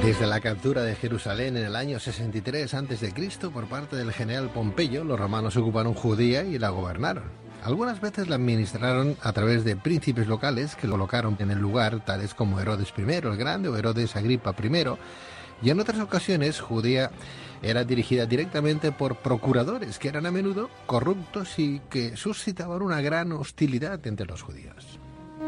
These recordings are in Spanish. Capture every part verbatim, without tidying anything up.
Desde la captura de Jerusalén en el año sesenta y tres antes de Cristo por parte del general Pompeyo, los romanos ocuparon Judea y la gobernaron. Algunas veces la administraron a través de príncipes locales que lo colocaron en el lugar, tales como Herodes primero el Grande o Herodes Agripa primero, y en otras ocasiones Judea era dirigida directamente por procuradores que eran a menudo corruptos y que suscitaban una gran hostilidad entre los judíos.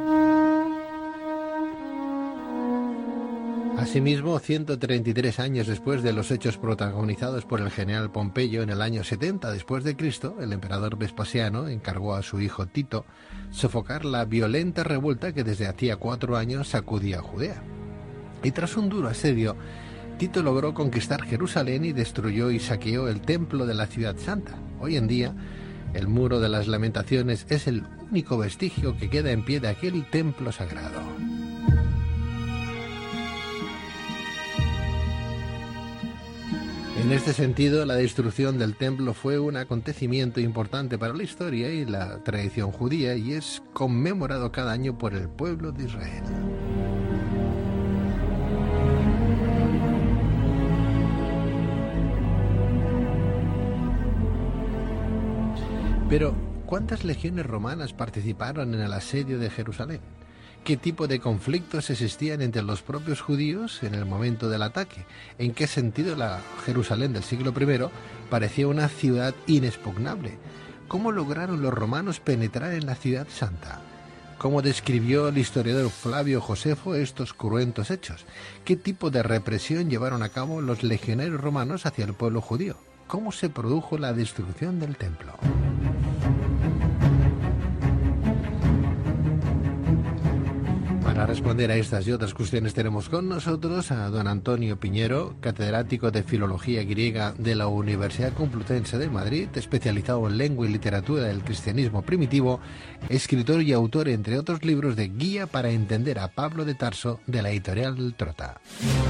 Asimismo, ciento treinta y tres años después de los hechos protagonizados por el general Pompeyo en el año setenta después de Cristo, el emperador Vespasiano encargó a su hijo Tito sofocar la violenta revuelta que desde hacía cuatro años sacudía a Judea. Y tras un duro asedio, Tito logró conquistar Jerusalén y destruyó y saqueó el templo de la ciudad santa. Hoy en día, el Muro de las Lamentaciones es el único vestigio que queda en pie de aquel templo sagrado. En este sentido, la destrucción del templo fue un acontecimiento importante para la historia y la tradición judía y es conmemorado cada año por el pueblo de Israel. Pero, ¿cuántas legiones romanas participaron en el asedio de Jerusalén? ¿Qué tipo de conflictos existían entre los propios judíos en el momento del ataque? ¿En qué sentido la Jerusalén del siglo primero parecía una ciudad inexpugnable? ¿Cómo lograron los romanos penetrar en la ciudad santa? ¿Cómo describió el historiador Flavio Josefo estos cruentos hechos? ¿Qué tipo de represión llevaron a cabo los legionarios romanos hacia el pueblo judío? ¿Cómo se produjo la destrucción del templo? Para responder a estas y otras cuestiones tenemos con nosotros a don Antonio Piñero, catedrático de Filología Griega de la Universidad Complutense de Madrid, especializado en lengua y literatura del cristianismo primitivo, escritor y autor, entre otros libros, de Guía para entender a Pablo de Tarso, de la editorial Trota.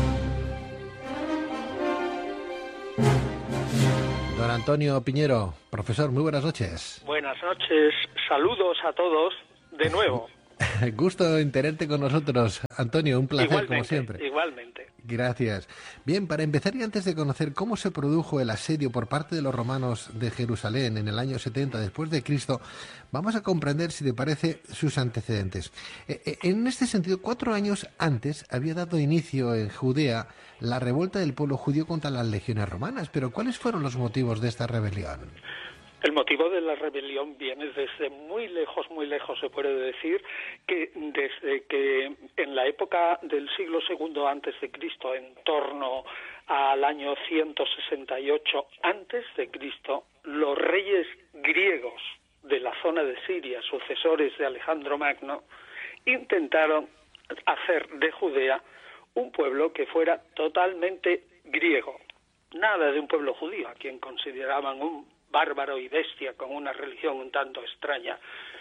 Don Antonio Piñero, profesor, muy buenas noches. Buenas noches, saludos a todos de nuevo. Gusto en tenerte con nosotros, Antonio, un placer igualmente, como siempre. Igualmente. Gracias. Bien, para empezar y antes de conocer cómo se produjo el asedio por parte de los romanos de Jerusalén en el año setenta después de Cristo, vamos a comprender, si te parece, sus antecedentes. En este sentido, cuatro años antes había dado inicio en Judea la revuelta del pueblo judío contra las legiones romanas, pero ¿cuáles fueron los motivos de esta rebelión? El motivo de la rebelión viene desde muy lejos, muy lejos, se puede decir, que desde que en la época del siglo segundo antes de Cristo, en torno al año ciento sesenta y ocho antes de Cristo, los reyes griegos de la zona de Siria, sucesores de Alejandro Magno, intentaron hacer de Judea un pueblo que fuera totalmente griego. Nada de un pueblo judío, a quien consideraban un bárbaro y bestia con una religión un tanto extraña.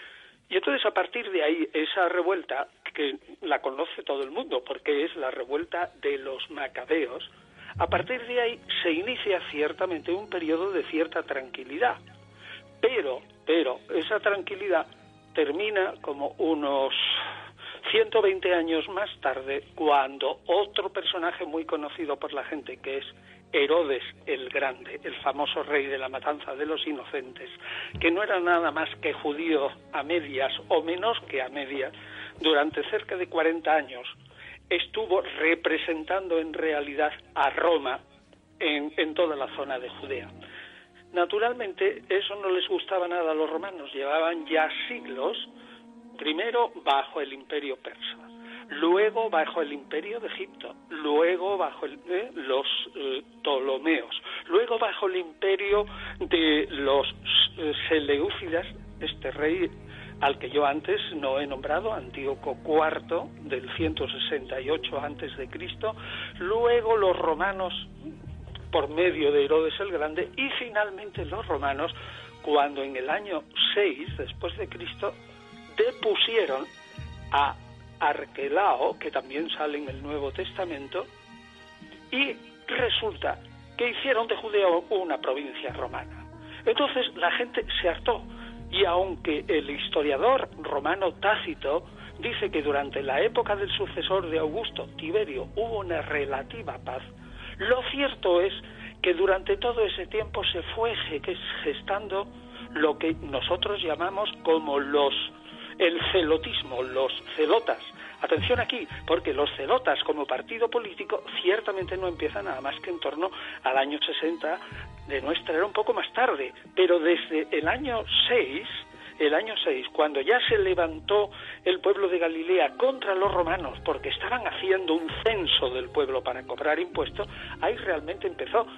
Y entonces, a partir de ahí, esa revuelta, que la conoce todo el mundo porque es la revuelta de los macabeos, a partir de ahí se inicia ciertamente un periodo de cierta tranquilidad. Pero, pero, esa tranquilidad termina como unos ciento veinte años más tarde, cuando otro personaje muy conocido por la gente, que es Herodes el Grande, el famoso rey de la matanza de los inocentes, que no era nada más que judío a medias o menos que a medias, durante cerca de cuarenta años estuvo representando en realidad a Roma en, en toda la zona de Judea. Naturalmente, eso no les gustaba nada a los romanos. Llevaban ya siglos, primero bajo el imperio persa, luego bajo el imperio de Egipto, luego bajo el, eh, los eh, Ptolomeos, luego bajo el imperio de los eh, Seleucidas, este rey al que yo antes no he nombrado, Antíoco cuarto, del ciento sesenta y ocho antes de Cristo, luego los romanos por medio de Herodes el Grande, y finalmente los romanos cuando en el año seis después de Cristo depusieron a Arquelao, que también sale en el Nuevo Testamento, y resulta que hicieron de Judea una provincia romana. Entonces la gente se hartó, y aunque el historiador romano Tácito dice que durante la época del sucesor de Augusto, Tiberio, hubo una relativa paz, lo cierto es que durante todo ese tiempo se fue gestando lo que nosotros llamamos como los el celotismo, los celotas. Atención aquí, porque los celotas como partido político ciertamente no empiezan nada más que en torno al año sesenta de nuestra era, un poco más tarde, pero desde el año seis, el año seis, cuando ya se levantó el pueblo de Galilea contra los romanos porque estaban haciendo un censo del pueblo para cobrar impuestos, ahí realmente empezó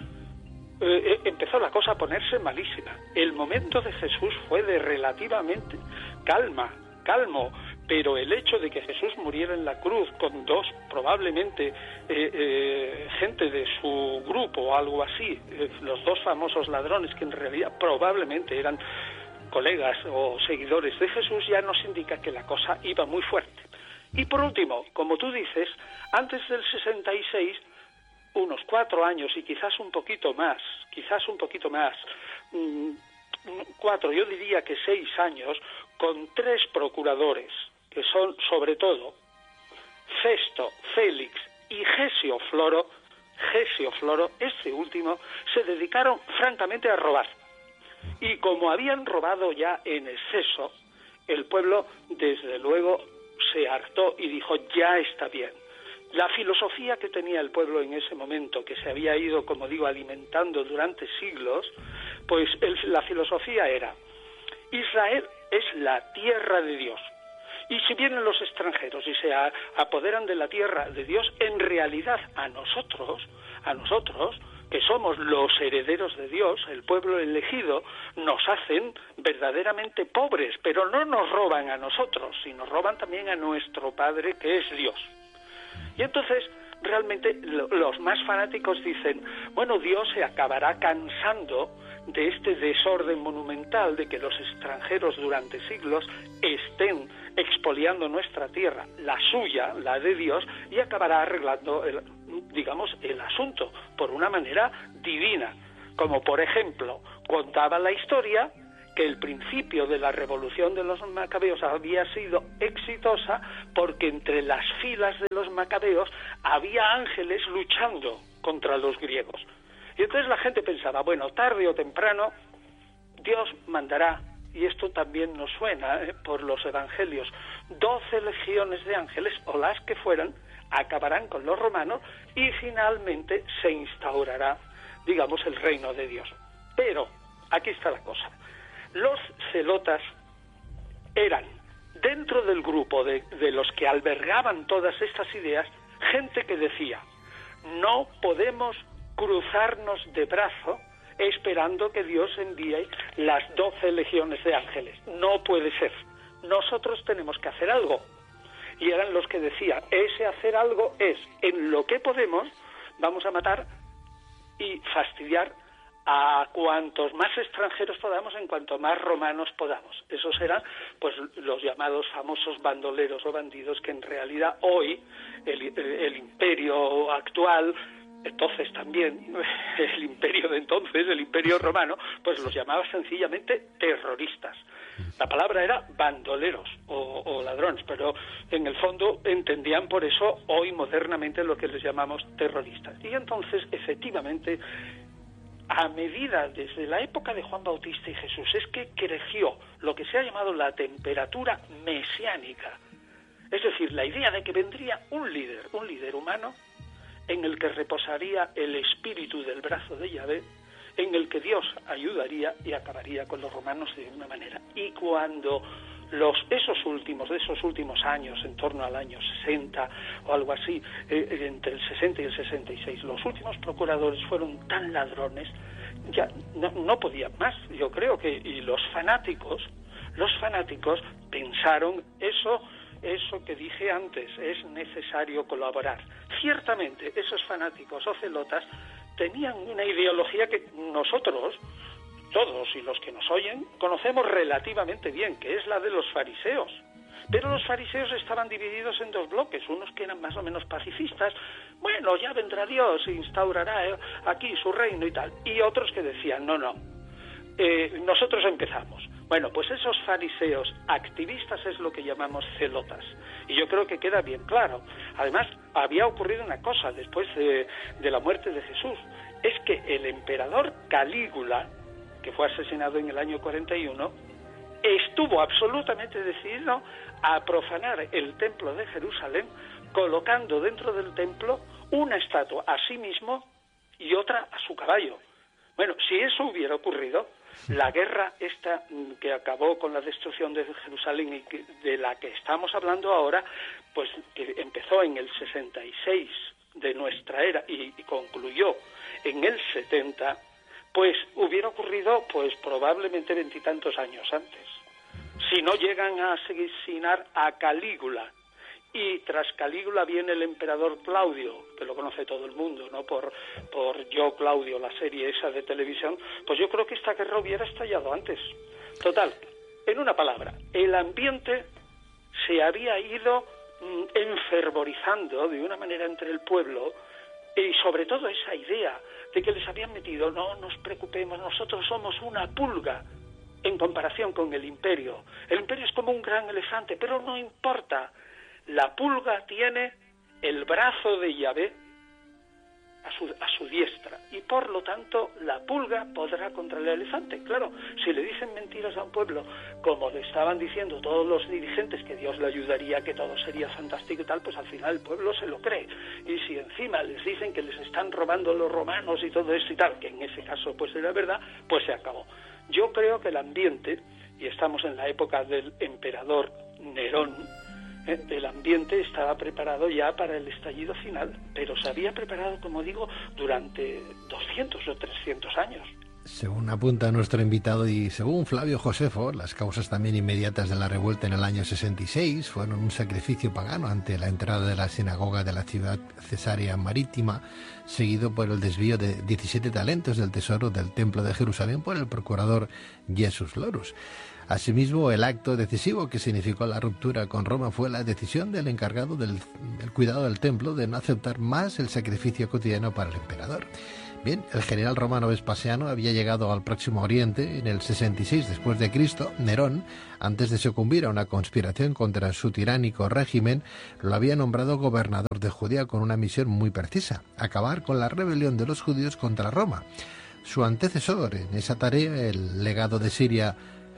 eh, empezó la cosa a ponerse malísima. El momento de Jesús fue de relativamente calma, calmo, pero el hecho de que Jesús muriera en la cruz con dos, probablemente, eh, eh, gente de su grupo o algo así, eh, los dos famosos ladrones que en realidad probablemente eran colegas o seguidores de Jesús, ya nos indica que la cosa iba muy fuerte. Y por último, como tú dices, antes del sesenta y seis, unos cuatro años y quizás un poquito más, quizás un poquito más, mmm, cuatro, yo diría que seis años, con tres procuradores, que son sobre todo Festo, Félix y Gesio Floro. Gesio Floro, este último, se dedicaron francamente a robar. Y como habían robado ya en exceso, el pueblo desde luego se hartó y dijo, ya está bien. La filosofía que tenía el pueblo en ese momento, que se había ido, como digo, alimentando durante siglos, pues el, la filosofía era, Israel es la tierra de Dios. Y si vienen los extranjeros y se a, apoderan de la tierra de Dios, en realidad a nosotros, a nosotros, que somos los herederos de Dios, el pueblo elegido, nos hacen verdaderamente pobres, pero no nos roban a nosotros, sino roban también a nuestro Padre, que es Dios. Y entonces, realmente, lo, los más fanáticos dicen, bueno, Dios se acabará cansando de este desorden monumental, de que los extranjeros durante siglos estén expoliando nuestra tierra, la suya, la de Dios, y acabará arreglando, el, digamos, el asunto por una manera divina. Como, por ejemplo, contaba la historia que el principio de la revolución de los macabeos había sido exitosa porque entre las filas de los macabeos había ángeles luchando contra los griegos. Y entonces la gente pensaba, bueno, tarde o temprano Dios mandará, y esto también nos suena eh, por los evangelios, doce legiones de ángeles, o las que fueran, acabarán con los romanos y finalmente se instaurará, digamos, el reino de Dios. Pero, aquí está la cosa. Los celotas eran, dentro del grupo de, de los que albergaban todas estas ideas, gente que decía, no podemos cruzarnos de brazo esperando que Dios envíe las doce legiones de ángeles. No puede ser. Nosotros tenemos que hacer algo. Y eran los que decían, ese hacer algo es, en lo que podemos, vamos a matar y fastidiar a cuantos más extranjeros podamos, en cuanto más romanos podamos. Esos eran pues los llamados famosos bandoleros o bandidos, que en realidad hoy el, el imperio actual, entonces también el imperio de entonces, el imperio romano, pues los llamaba sencillamente terroristas. La palabra era bandoleros o, o ladrones, pero en el fondo entendían por eso hoy modernamente lo que les llamamos terroristas. Y entonces, efectivamente, a medida, desde la época de Juan Bautista y Jesús, es que creció lo que se ha llamado la temperatura mesiánica. Es decir, la idea de que vendría un líder, un líder humano, en el que reposaría el espíritu del brazo de Yahvé, en el que Dios ayudaría y acabaría con los romanos de una manera. Y cuando los esos últimos, de esos últimos años, en torno al año sesenta o algo así, eh, entre el sesenta y el sesenta y seis, los últimos procuradores fueron tan ladrones, ya no, no podían más. Yo creo que, y los fanáticos, los fanáticos pensaron eso, eso que dije antes, es necesario colaborar. Ciertamente, esos fanáticos o celotas tenían una ideología que nosotros, todos y los que nos oyen, conocemos relativamente bien, que es la de los fariseos. Pero los fariseos estaban divididos en dos bloques, unos que eran más o menos pacifistas, bueno, ya vendrá Dios e instaurará aquí su reino y tal, y otros que decían, no, no, eh, nosotros empezamos, Bueno, pues esos fariseos activistas es lo que llamamos celotas. Y yo creo que queda bien claro. Además, había ocurrido una cosa después de, de la muerte de Jesús. Es que el emperador Calígula, que fue asesinado en el año cuarenta y uno, estuvo absolutamente decidido a profanar el templo de Jerusalén, colocando dentro del templo una estatua a sí mismo y otra a su caballo. Bueno, si eso hubiera ocurrido, la guerra esta que acabó con la destrucción de Jerusalén y que, de la que estamos hablando ahora, pues que empezó en el sesenta y seis de nuestra era y, y concluyó en el setenta, pues hubiera ocurrido pues probablemente veintitantos años antes. Si no llegan a asesinar a Calígula, y tras Calígula viene el emperador Claudio, que lo conoce todo el mundo, ¿no? Por, por Yo Claudio, la serie esa de televisión, pues yo creo que esta guerra hubiera estallado antes. Total, en una palabra, el ambiente se había ido mm, enfervorizando de una manera entre el pueblo, y sobre todo esa idea de que les habían metido, no nos preocupemos, nosotros somos una pulga en comparación con el imperio. El imperio es como un gran elefante, pero no importa. La pulga tiene el brazo de Yahvé a su, a su diestra, y por lo tanto la pulga podrá contra el elefante. Claro, si le dicen mentiras a un pueblo, como le estaban diciendo todos los dirigentes, que Dios le ayudaría, que todo sería fantástico y tal, pues al final el pueblo se lo cree. Y si encima les dicen que les están robando los romanos y todo eso y tal, que en ese caso pues era verdad, pues se acabó. Yo creo que el ambiente, y estamos en la época del emperador Nerón, el ambiente estaba preparado ya para el estallido final, pero se había preparado, como digo, durante doscientos o trescientos años. Según apunta nuestro invitado y según Flavio Josefo, las causas también inmediatas de la revuelta en el año sesenta y seis fueron un sacrificio pagano ante la entrada de la sinagoga de la ciudad cesarea marítima, seguido por el desvío de diecisiete talentos del tesoro del templo de Jerusalén por el procurador Jesus Lorus. Asimismo, el acto decisivo que significó la ruptura con Roma fue la decisión del encargado del, del cuidado del templo de no aceptar más el sacrificio cotidiano para el emperador. Bien, el general romano Vespasiano había llegado al Próximo Oriente en el sesenta y seis después de Cristo. Nerón, antes de sucumbir a una conspiración contra su tiránico régimen, lo había nombrado gobernador de Judea con una misión muy precisa: acabar con la rebelión de los judíos contra Roma. Su antecesor en esa tarea, el legado de Siria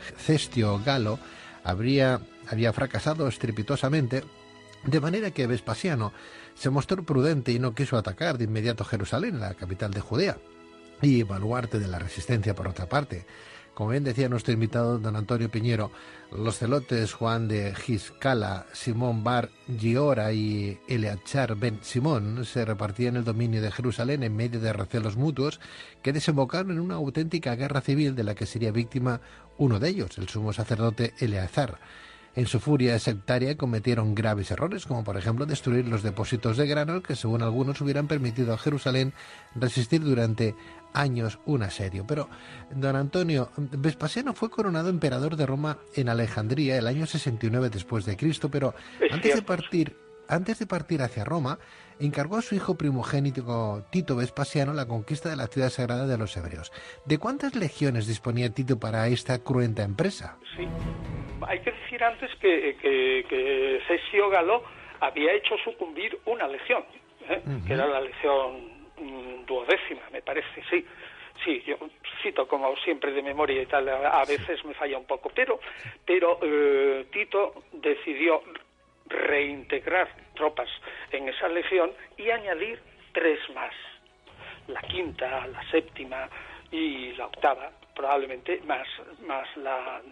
Cestio Galo, habría, había fracasado estrepitosamente, de manera que Vespasiano se mostró prudente y no quiso atacar de inmediato Jerusalén, la capital de Judea, y baluarte de la resistencia por otra parte. Como bien decía nuestro invitado don Antonio Piñero, los celotes Juan de Giscala, Simón Bar Giora y Eleazar ben Simón se repartían el dominio de Jerusalén en medio de recelos mutuos que desembocaron en una auténtica guerra civil de la que sería víctima uno de ellos, el sumo sacerdote Eleazar. En su furia sectaria cometieron graves errores, como por ejemplo destruir los depósitos de grano que según algunos hubieran permitido a Jerusalén resistir durante años un asedio. Pero, don Antonio, Vespasiano fue coronado emperador de Roma en Alejandría el año sesenta y nueve después de Cristo, pero antes de partir, antes de partir hacia Roma, encargó a su hijo primogénito Tito Vespasiano la conquista de la ciudad sagrada de los hebreos. ¿De cuántas legiones disponía Tito para esta cruenta empresa? Sí, hay que decir antes que, que, que Cestio Galo había hecho sucumbir una legión, ¿eh? uh-huh. que era la legión duodécima, me parece, sí. Sí, yo cito como siempre de memoria y tal, a, a veces me falla un poco, pero, pero eh, Tito decidió reintegrar tropas en esa legión y añadir tres más, la quinta, la séptima y la octava, probablemente más, más la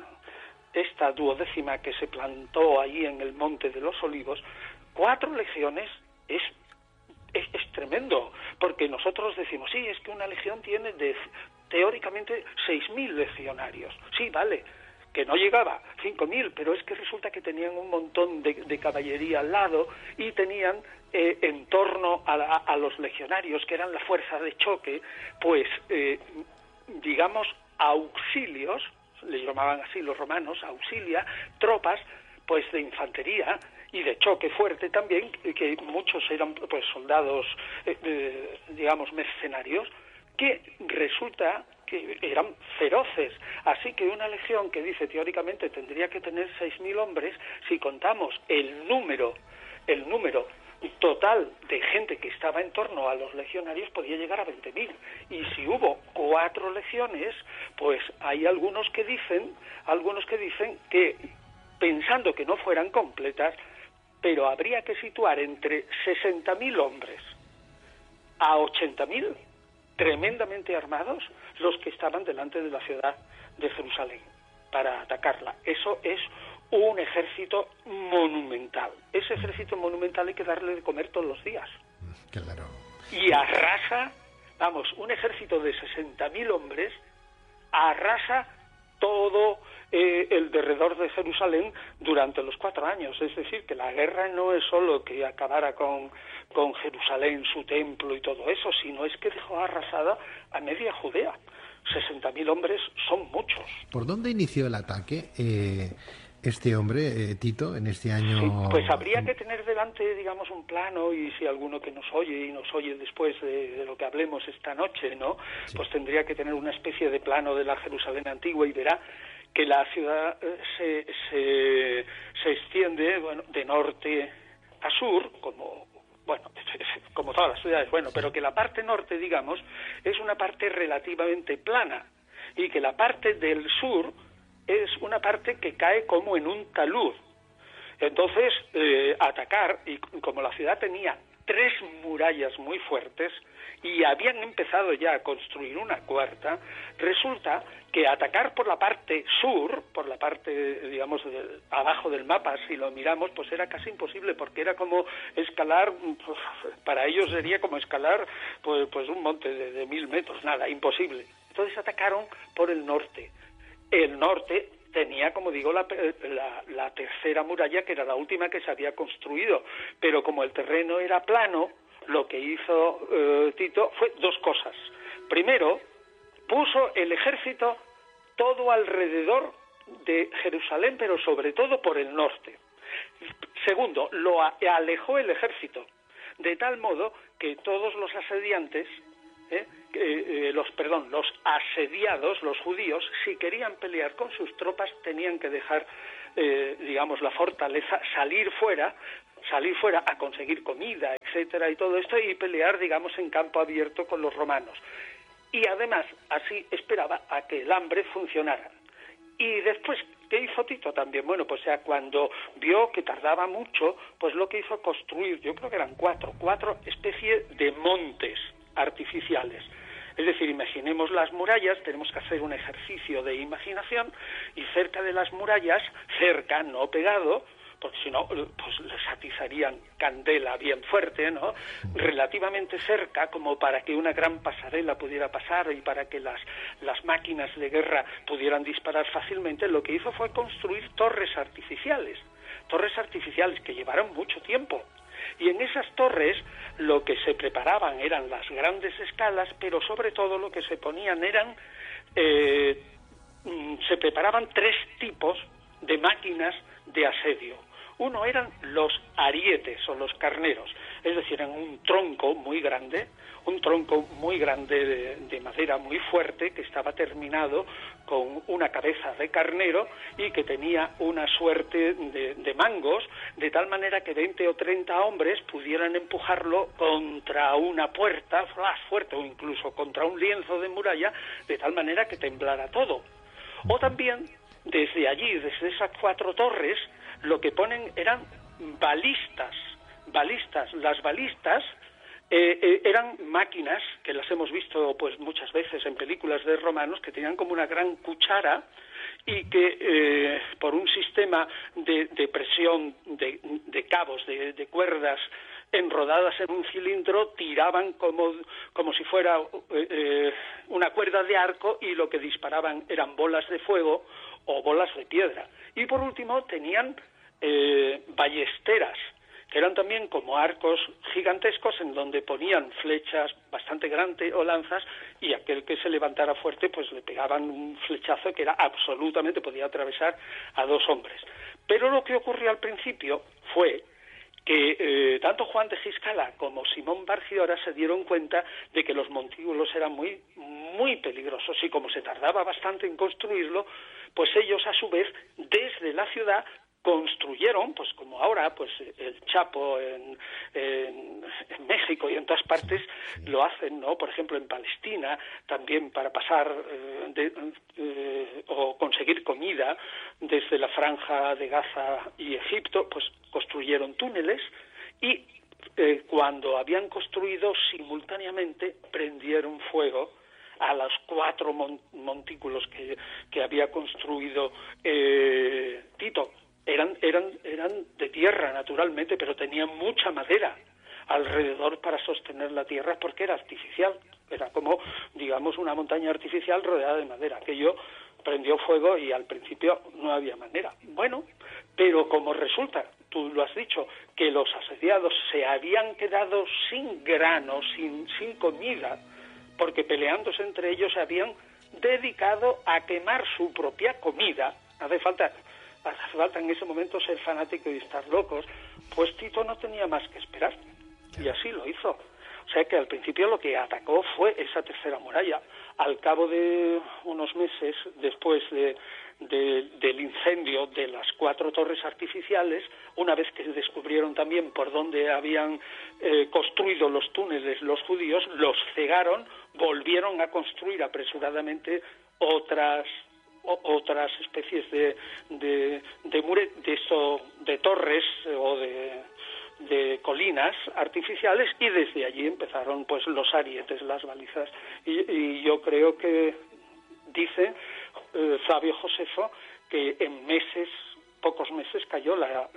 esta duodécima que se plantó ahí en el Monte de los Olivos. Cuatro legiones es Es, es tremendo, porque nosotros decimos, sí, es que una legión tiene de, teóricamente seis mil legionarios. Sí, vale, que no llegaba a cinco mil, pero es que resulta que tenían un montón de, de caballería al lado y tenían eh, en torno a, la, a los legionarios, que eran la fuerza de choque, pues, eh, digamos, auxilios, le llamaban así los romanos, auxilia, tropas, pues de infantería y de choque fuerte también, que muchos eran pues soldados, eh, eh, digamos, mercenarios, que resulta que eran feroces. Así que una legión que dice teóricamente tendría que tener seis mil hombres, si contamos el número, el número total de gente que estaba en torno a los legionarios, podía llegar a veinte mil. Y si hubo cuatro legiones, pues hay algunos que dicen, algunos que dicen que, pensando que no fueran completas, pero habría que situar entre sesenta mil hombres a ochenta mil tremendamente armados los que estaban delante de la ciudad de Jerusalén para atacarla. Eso es un ejército monumental. Ese ejército monumental hay que darle de comer todos los días. Claro. Y arrasa, vamos, un ejército de sesenta mil hombres arrasa todo eh, el derredor de Jerusalén durante los cuatro años. Es decir, que la guerra no es solo que acabara con, con Jerusalén, su templo y todo eso, sino es que dejó arrasada a media Judea. sesenta mil hombres son muchos. ¿Por dónde inició el ataque eh, este hombre, eh, Tito, en este año? Sí, pues habría que tener delante, digamos, un plano, y si alguno que nos oye y nos oye después de, de lo que hablemos esta noche, ¿no? Sí. Pues tendría que tener una especie de plano de la Jerusalén antigua y verá que la ciudad eh, se, se, se extiende, bueno, de norte a sur, como... bueno, como todas las ciudades, bueno, sí. Pero que la parte norte, digamos, es una parte relativamente plana, y que la parte del sur es una parte que cae como en un talud. Entonces, eh, atacar, y como la ciudad tenía tres murallas muy fuertes, y habían empezado ya a construir una cuarta, resulta que atacar por la parte sur, por la parte, digamos, de, abajo del mapa, si lo miramos, pues era casi imposible, porque era como escalar, pues, para ellos sería como escalar pues, pues un monte de, de mil metros, nada, imposible. Entonces atacaron por el norte. El norte tenía, como digo, la, la, la tercera muralla, que era la última que se había construido, pero como el terreno era plano, lo que hizo eh, Tito fue dos cosas. Primero, puso el ejército todo alrededor de Jerusalén, pero sobre todo por el norte. Segundo, lo alejó el ejército, de tal modo que todos los asediantes, eh, eh, los perdón, los asediados, los judíos, si querían pelear con sus tropas, tenían que dejar, eh, digamos, la fortaleza, salir fuera, salir fuera a conseguir comida, etcétera, y todo esto, y pelear, digamos, en campo abierto con los romanos. Y además, así esperaba a que el hambre funcionara. Y después, ¿qué hizo Tito también? Bueno, pues ya cuando vio que tardaba mucho, pues lo que hizo construir, yo creo que eran cuatro, cuatro especies de montes artificiales. Es decir, imaginemos las murallas, tenemos que hacer un ejercicio de imaginación, y cerca de las murallas, cerca, no pegado, porque si no, pues les atizarían candela bien fuerte, ¿no? Relativamente cerca, como para que una gran pasarela pudiera pasar y para que las, las máquinas de guerra pudieran disparar fácilmente, lo que hizo fue construir torres artificiales, torres artificiales que llevaron mucho tiempo. Y en esas torres lo que se preparaban eran las grandes escalas, pero sobre todo lo que se ponían eran, eh, se preparaban tres tipos de máquinas de asedio. Uno eran los arietes o los carneros, es decir, en un tronco muy grande, un tronco muy grande de, de madera muy fuerte que estaba terminado con una cabeza de carnero y que tenía una suerte de, de mangos, de tal manera que veinte o treinta hombres pudieran empujarlo contra una puerta flash fuerte o incluso contra un lienzo de muralla, de tal manera que temblara todo. O también, desde allí, desde esas cuatro torres, lo que ponen eran balistas, balistas. Las balistas eh, eh, eran máquinas que las hemos visto pues muchas veces en películas de romanos, que tenían como una gran cuchara y que eh, por un sistema de, de presión de, de cabos, de, de cuerdas enrodadas en un cilindro, tiraban como, como si fuera eh, una cuerda de arco, y lo que disparaban eran bolas de fuego o bolas de piedra. Y por último tenían eh, ballesteras, que eran también como arcos gigantescos en donde ponían flechas bastante grandes o lanzas, y aquel que se levantara fuerte pues le pegaban un flechazo que era absolutamente, podía atravesar a dos hombres. Pero lo que ocurrió al principio fue que eh, tanto Juan de Giscala como Simón Barciora se dieron cuenta de que los montículos eran muy, muy peligrosos, y como se tardaba bastante en construirlo, pues ellos a su vez desde la ciudad construyeron, pues como ahora, pues el Chapo en, en, en México y en todas partes lo hacen, ¿no? Por ejemplo, en Palestina, también para pasar eh, de, eh, o conseguir comida desde la franja de Gaza y Egipto, pues construyeron túneles y eh, cuando habían construido simultáneamente prendieron fuego a los cuatro mon- montículos que, que había construido eh, Tito. Eran, eran, eran de tierra, naturalmente, pero tenían mucha madera alrededor para sostener la tierra porque era artificial. Era como, digamos, una montaña artificial rodeada de madera. Aquello prendió fuego y al principio no había manera. Bueno, pero como resulta, tú lo has dicho, que los asediados se habían quedado sin grano, sin, sin comida, porque peleándose entre ellos se habían dedicado a quemar su propia comida. Hace falta... hace falta en ese momento ser fanático y estar locos, pues Tito no tenía más que esperar, y así lo hizo. O sea que al principio lo que atacó fue esa tercera muralla. Al cabo de unos meses, después de, de, del incendio de las cuatro torres artificiales, una vez que descubrieron también por dónde habían eh, construido los túneles los judíos, los cegaron, volvieron a construir apresuradamente otras otras especies de de de, mure, de, eso, de torres o de, de colinas artificiales, y desde allí empezaron pues los arietes, las balizas, y, y yo creo que dice eh, Flavio Josefo que en meses, pocos meses cayó la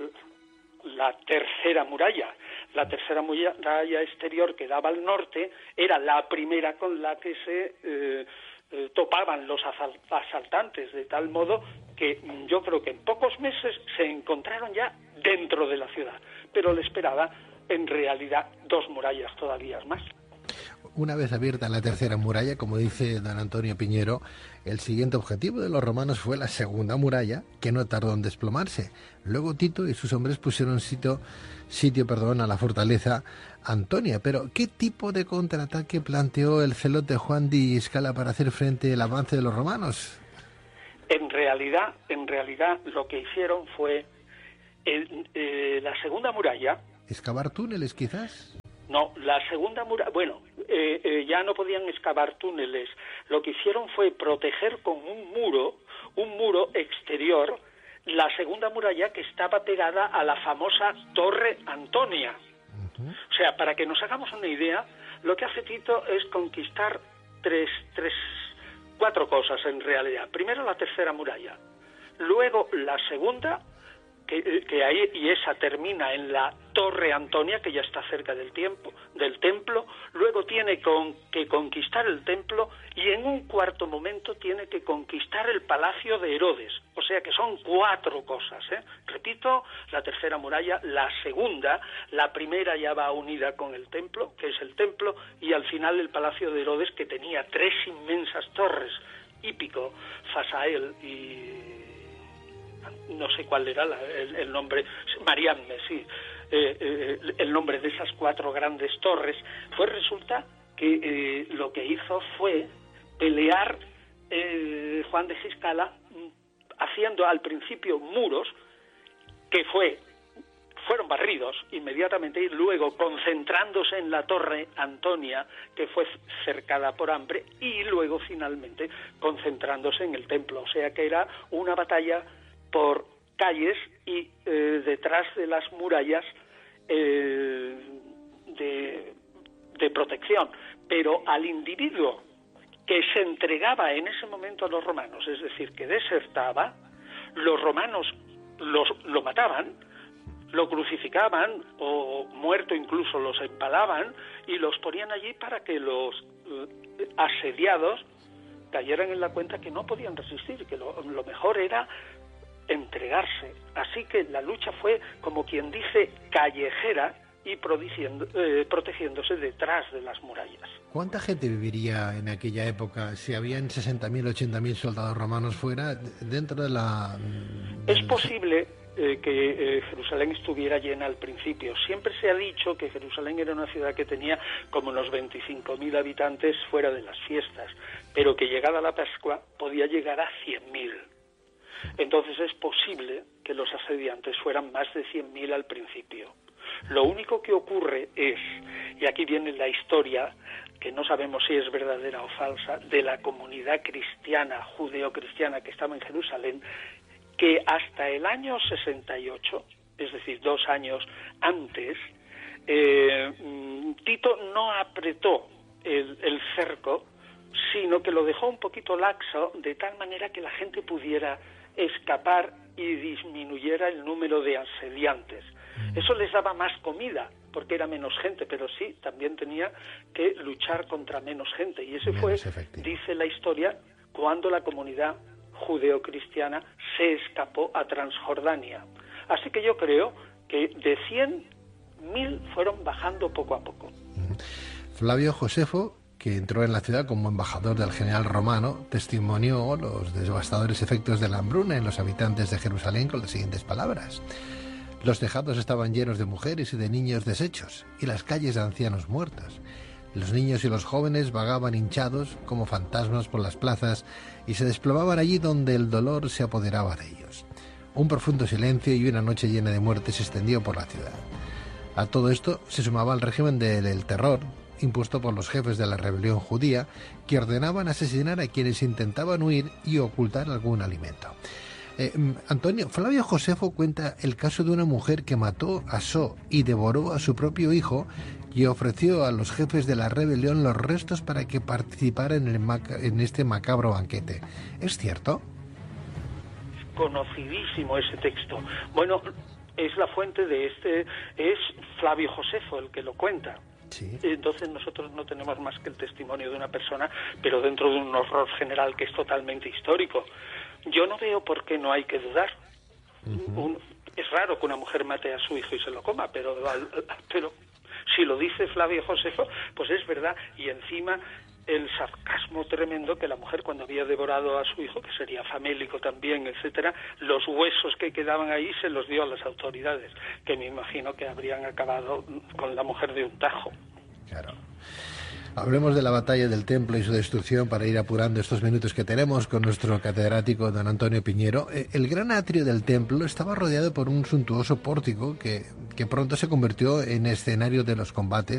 la tercera muralla. La tercera muralla exterior que daba al norte era la primera con la que se eh, eh, topaban los asaltantes, de tal modo que yo creo que en pocos meses se encontraron ya dentro de la ciudad, pero le esperaba en realidad dos murallas todavía más. Una vez abierta la tercera muralla, como dice don Antonio Piñero, el siguiente objetivo de los romanos fue la segunda muralla, que no tardó en desplomarse. Luego Tito y sus hombres pusieron sitio, sitio perdón, a la fortaleza Antonia. Pero, ¿qué tipo de contraataque planteó el celote Juan Di Scala para hacer frente al avance de los romanos? En realidad, en realidad lo que hicieron fue el, eh, la segunda muralla. ¿Excavar túneles, quizás? No, la segunda muralla, bueno, eh, eh, ya no podían excavar túneles. Lo que hicieron fue proteger con un muro, un muro exterior, la segunda muralla que estaba pegada a la famosa Torre Antonia. Uh-huh. O sea, para que nos hagamos una idea, lo que hace Tito es conquistar tres, tres, cuatro cosas en realidad. Primero la tercera muralla, luego la segunda, Que, que ahí y esa termina en la Torre Antonia, que ya está cerca del tiempo, del templo. Luego tiene con, que conquistar el templo, y en un cuarto momento tiene que conquistar el palacio de Herodes. O sea que son cuatro cosas, ¿eh? Repito, la tercera muralla, la segunda, la primera ya va unida con el templo, que es el templo, y al final el palacio de Herodes, que tenía tres inmensas torres, Hípico, Fasael y no sé cuál era la, el, el nombre, Mariamne, sí, eh, eh, el nombre de esas cuatro grandes torres. Pues resulta que eh, lo que hizo fue pelear eh, Juan de Giscala, haciendo al principio muros que fue fueron barridos inmediatamente, y luego concentrándose en la Torre Antonia, que fue cercada por hambre, y luego finalmente concentrándose en el templo. O sea que era una batalla por calles y eh, detrás de las murallas eh, de, de protección. Pero al individuo que se entregaba en ese momento a los romanos, es decir, que desertaba, los romanos los, lo mataban, lo crucificaban, o muerto incluso los empalaban, y los ponían allí para que los eh, asediados cayeran en la cuenta que no podían resistir, que lo, lo mejor era entregarse. Así que la lucha fue, como quien dice, callejera y eh, protegiéndose detrás de las murallas. ¿Cuánta gente viviría en aquella época si habían sesenta mil, ochenta mil soldados romanos fuera, dentro de la... Es posible, eh, que eh, Jerusalén estuviera llena al principio. Siempre se ha dicho que Jerusalén era una ciudad que tenía como unos veinticinco mil habitantes fuera de las fiestas, pero que llegada la Pascua podía llegar a cien mil. Entonces es posible que los asediantes fueran más de cien mil al principio. Lo único que ocurre es, y aquí viene la historia, que no sabemos si es verdadera o falsa, de la comunidad cristiana, judeo-cristiana que estaba en Jerusalén, que hasta el año sesenta y ocho, es decir, dos años antes, eh, Tito no apretó el, el cerco, sino que lo dejó un poquito laxo, de tal manera que la gente pudiera escapar y disminuyera el número de asediantes. Eso les daba más comida, porque era menos gente, pero sí, también tenía que luchar contra menos gente. Y ese fue, dice la historia, cuando la comunidad judeocristiana se escapó a Transjordania. Así que yo creo que de cien mil fueron bajando poco a poco. Flavio Josefo, que entró en la ciudad como embajador del general romano, testimonió los devastadores efectos de la hambruna en los habitantes de Jerusalén con las siguientes palabras: los tejados estaban llenos de mujeres y de niños deshechos, y las calles de ancianos muertos. Los niños y los jóvenes vagaban hinchados como fantasmas por las plazas y se desplomaban allí donde el dolor se apoderaba de ellos. Un profundo silencio y una noche llena de muerte se extendió por la ciudad. A todo esto se sumaba el régimen del, del terror impuesto por los jefes de la rebelión judía, que ordenaban asesinar a quienes intentaban huir y ocultar algún alimento. Eh, Antonio, Flavio Josefo cuenta el caso de una mujer que mató, asó y devoró a su propio hijo y ofreció a los jefes de la rebelión los restos para que participara en, el maca- en este macabro banquete. ¿Es cierto? Conocidísimo ese texto. Bueno, es la fuente de este, es Flavio Josefo el que lo cuenta. Sí. Entonces nosotros no tenemos más que el testimonio de una persona, pero dentro de un horror general que es totalmente histórico. Yo no veo por qué no hay que dudar. Uh-huh. Un, es raro que una mujer mate a su hijo y se lo coma, pero, pero si lo dice Flavio Josefo, pues es verdad. Y encima el sarcasmo tremendo que la mujer, cuando había devorado a su hijo, que sería famélico también, etcétera, los huesos que quedaban ahí se los dio a las autoridades, que me imagino que habrían acabado con la mujer de un tajo. Claro. Hablemos de la batalla del templo y su destrucción para ir apurando estos minutos que tenemos con nuestro catedrático don Antonio Piñero. El gran atrio del templo estaba rodeado por un suntuoso pórtico que, que pronto se convirtió en escenario de los combates